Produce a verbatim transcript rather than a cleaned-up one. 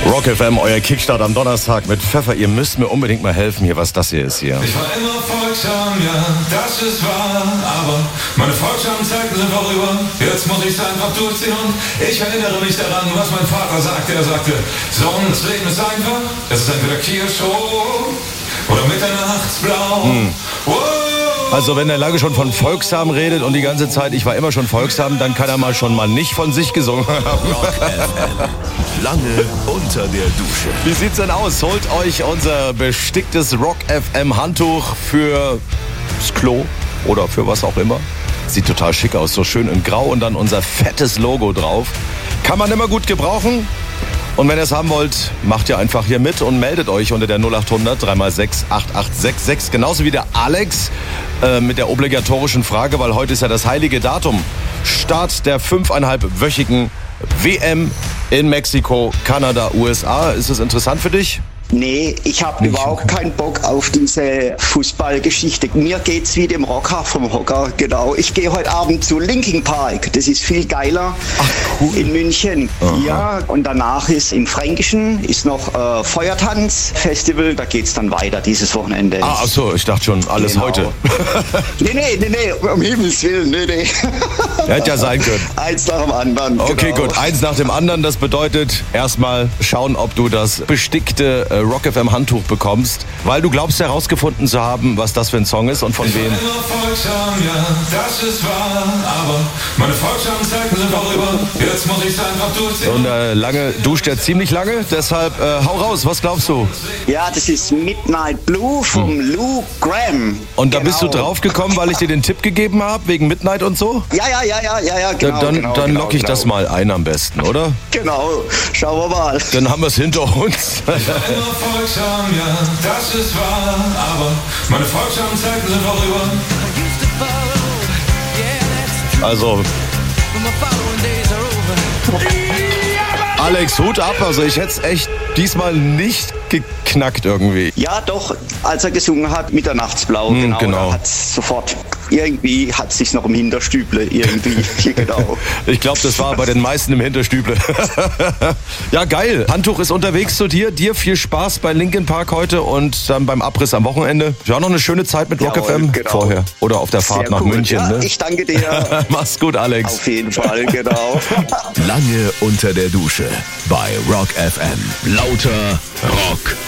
Rock F M, euer Kickstart am Donnerstag mit Pfeffer. Ihr müsst mir unbedingt mal helfen hier, was das hier ist hier. Ich war immer folgsam, ja, das ist wahr. Aber meine folgsamen Zeiten sind vorüber. Jetzt muss ich's einfach durchziehen und ich erinnere mich daran, was mein Vater sagte. Er sagte, Sohn, das Leben ist einfach. Es ist entweder Kirschrot oder Mitternachtsblau. Hm. Wow. Also wenn er lange schon von folgsam redet und die ganze Zeit, ich war immer schon folgsam, dann kann er mal schon mal nicht von sich gesungen haben. Rock F M. Lange unter der Dusche. Wie sieht's denn aus? Holt euch unser besticktes Rock F M Handtuch fürs Klo oder für was auch immer. Sieht total schick aus, so schön in Grau und dann unser fettes Logo drauf. Kann man immer gut gebrauchen. Und wenn ihr es haben wollt, macht ihr einfach hier mit und meldet euch unter der null acht hundert drei mal sechs acht acht sechs sechs. Genauso wie der Alex äh, mit der obligatorischen Frage, weil heute ist ja das heilige Datum. Start der fünfeinhalbwöchigen W M in Mexiko, Kanada, U S A. Ist das interessant für dich? Nee, ich habe überhaupt keinen Bock auf diese Fußballgeschichte. Mir geht's wie dem Rocker vom Hocker, genau. Ich gehe heute Abend zu Linkin Park. Das ist viel geiler. Ach, cool. In München. Aha. Ja, und danach ist im Fränkischen ist noch äh, Feuertanz-Festival. Da geht's dann weiter dieses Wochenende. Ah, ach so, ich dachte schon, alles Genau. heute. nee, nee, nee, nee, um Himmels Willen, nee, nee. Hätte ja sein können. Eins nach dem anderen. Okay, genau. gut. Eins nach dem anderen. Das bedeutet erstmal schauen, ob du das bestickte äh, Rock F M Handtuch bekommst, weil du glaubst herausgefunden zu haben, was das für ein Song ist und von Ich war wem. immer folgsam, ja, das ist wahr. Aber meine folgsamen Zeiten sind vorüber. Jetzt muss ich's einfach durchziehen. Und äh, lange duscht er ziemlich lange, deshalb äh, hau raus, was glaubst du? Ja, das ist Midnight Blue vom Lou Graham. Und da genau. bist du draufgekommen, weil ich dir den Tipp gegeben habe, wegen Midnight und so? Ja, ja, ja, ja, ja, ja, genau. dann genau, dann genau, lock ich genau. das mal ein am besten, oder? Genau, schauen wir mal. Dann haben wir es hinter uns. Ich war immer folgsam, ja, das ist wahr. Aber meine folgsamen Zeiten sind vorüber. Also, Alex, Hut ab. Also ich hätte es echt diesmal nicht geknackt irgendwie. Ja, doch, als er gesungen hat, Mitternachtsblau, Hm, genau, genau. da hat's sofort, irgendwie hat sich's noch im Hinterstüble, irgendwie, genau. Ich glaube, das war bei den meisten im Hinterstüble. Ja, geil. Handtuch ist unterwegs zu dir. Dir viel Spaß bei Linkin Park heute und dann beim Abriss am Wochenende. Ja, noch eine schöne Zeit mit Rock Jawohl, F M genau. vorher. Oder auf der Fahrt Sehr nach cool. München. Ja, Ne? ich danke dir. Mach's gut, Alex. Auf jeden Fall, genau. Lange unter der Dusche bei Rock F M. Lauter Rock.